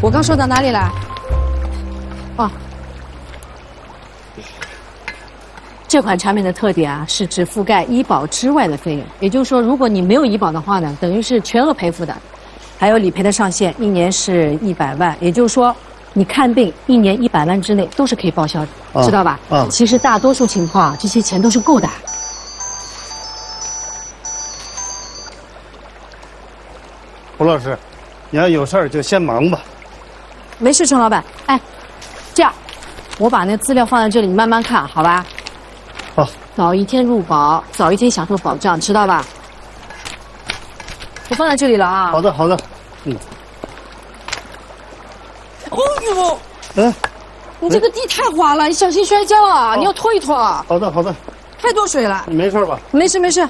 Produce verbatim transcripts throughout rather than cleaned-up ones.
我刚说到哪里了？哦，这款产品的特点啊，是只覆盖医保之外的费用，也就是说，如果你没有医保的话呢，等于是全额赔付的。还有理赔的上限，一年是一百万，也就是说，你看病一年一百万之内都是可以报销的，啊、知道吧？啊，其实大多数情况，这些钱都是够的。 胡老师，你要有事儿就先忙吧。 没事，陈老板。哎，这样，我把那资料放在这里，你慢慢看，好吧？ 好。 早一天入保，早一天享受保障，知道吧？我放在这里了啊。 好的，好的。嗯。 哦呦！ 嗯， 你这个地太滑了，你小心摔跤啊！你要拖一拖。 好的，好的。 太多水了。 你没事吧？ 没事，没事。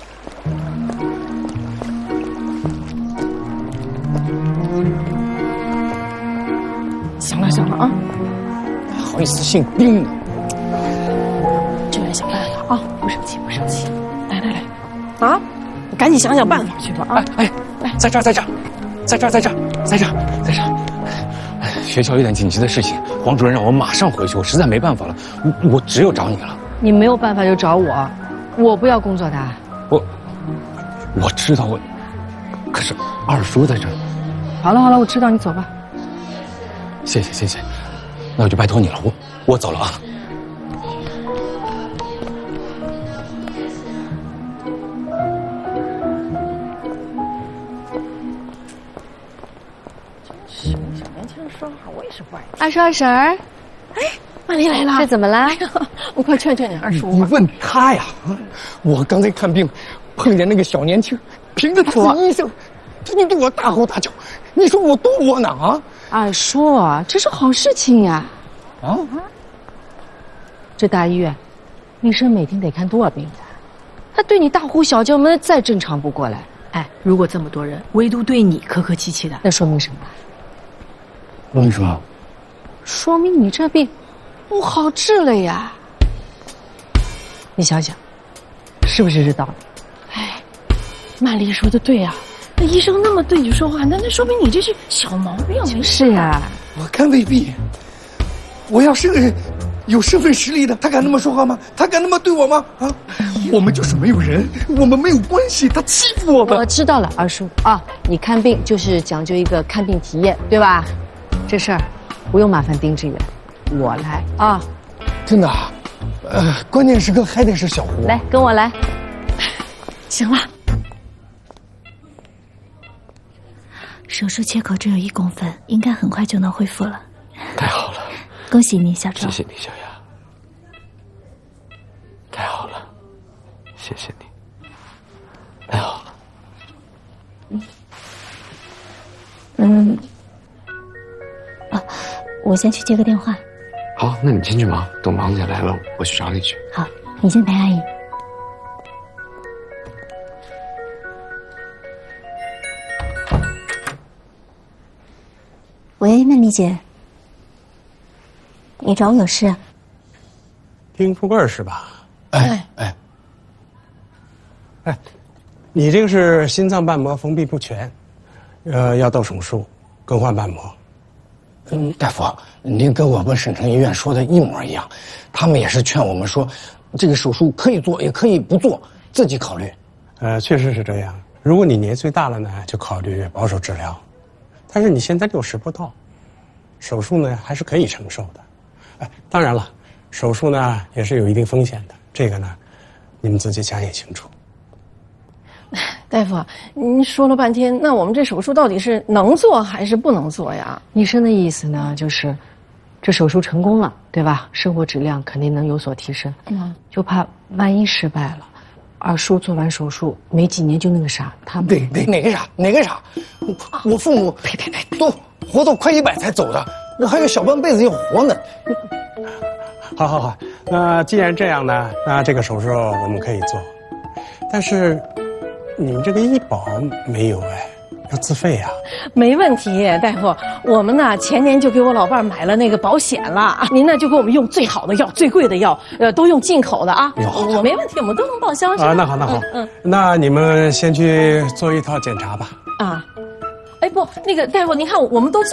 行了，行了啊！还好意思姓丁呢？这边想办法啊！不生气，不生气。来来来，啊！你赶紧想想办法去吧啊！ 哎哎，在这儿，在这儿，在这儿，在这儿，在这儿，在这儿。哎，学校有点紧急的事情，黄主任让我马上回去，我实在没办法了，我我只有找你了。 你没有办法就找我，我不要工作的。 我我知道我，可是二叔在这儿。 好了好了，我知道，你走吧。 谢谢谢谢，那我就拜托你了，我我走了啊。 是小年轻人说话，我也是不爱听。 二叔二婶儿， 哎，曼丽来了， 这怎么啦？ 我快劝劝你二叔吧。 你问他呀，我刚才看病，碰见那个小年轻，凭着他是医生，他就对我大吼大叫，你说我多窝囊啊！ 二叔，这是好事情呀！啊，这大医院，医生每天得看多少病人？他对你大呼小叫，那再正常不过来。 哎，如果这么多人，唯独对你客客气气的， 那说明什么？ 我跟你说， 说明你这病不好治了呀！你想想，是不是这道理？ 哎，曼丽说的对啊。那医生那么对你说话，那那说明你这是小毛病。 就是啊， 我看未必。我要是个有社会实力的，他敢那么说话吗？他敢那么对我吗？啊，我们就是没有人，我们没有关系，他欺负我们。 我知道了，二叔啊，你看病就是讲究一个看病体验，对吧？这事儿不用麻烦丁志远，我来啊。 真的，呃，关键时刻还得是小胡。 来，跟我来。 行了。 手术切口只有一公分，应该很快就能恢复了。 太好了， 恭喜你，小周。 谢谢你，小雅。太好了，谢谢你。太好了。 嗯。嗯。啊，我先去接个电话。 好，那你先去忙，等忙起来了，我去找你去。 好，你先陪阿姨。喂，曼丽姐，你找我有事？ 丁富贵是吧？ 哎哎哎，你这个是心脏瓣膜封闭不全，呃，要动手术，更换瓣膜。 嗯，大夫，您跟我们省城医院说的一模一样，他们也是劝我们说，这个手术可以做，也可以不做，自己考虑。 呃，确实是这样。如果你年岁大了呢，就考虑保守治疗。但是你现在六十不到，手术呢还是可以承受的。哎，当然了，手术呢也是有一定风险的，这个呢，你们自己想也清楚。 大夫，您说了半天，那我们这手术到底是能做还是不能做呀？ 医生的意思呢，就是这手术成功了，对吧？生活质量肯定能有所提升。嗯，就怕万一失败了。二叔做完手术没几年就那个啥，他哪哪哪个啥哪个啥，我我父母呸呸呸， 都活到快一百才走的，我还有小半辈子要活呢。 好好好，那既然这样呢，那这个手术我们可以做，但是你们这个医保没有哎，要自费呀。 没问题，大夫，我们呢前年就给我老伴买了那个保险了，您呢就给我们用最好的药、最贵的药，呃，都用进口的啊。我没问题，我们都能报销。 啊，那好那好，嗯，那你们先去做一套检查吧。 啊，哎不，那个大夫，您看我们都。